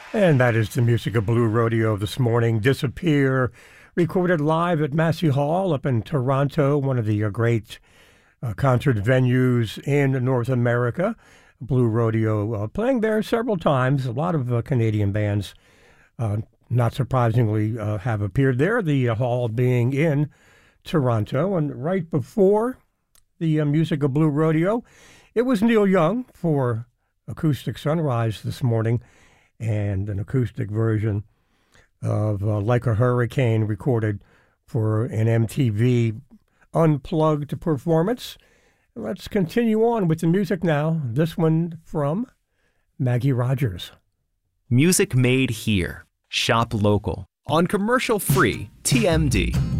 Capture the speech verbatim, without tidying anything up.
And that is the music of Blue Rodeo this morning. Disappear, recorded live at Massey Hall up in Toronto, one of the uh, great uh, concert venues in North America. Blue Rodeo uh, playing there several times. A lot of uh, Canadian bands, uh, not surprisingly, uh, have appeared there, the uh, hall being in Toronto. And right before the uh, music of Blue Rodeo, it was Neil Young for Acoustic Sunrise this morning, and an acoustic version of uh, Like a Hurricane recorded for an M T V Unplugged performance. Let's continue on with the music now. This one from Maggie Rogers. Music made here. Shop local. On commercial-free T M D.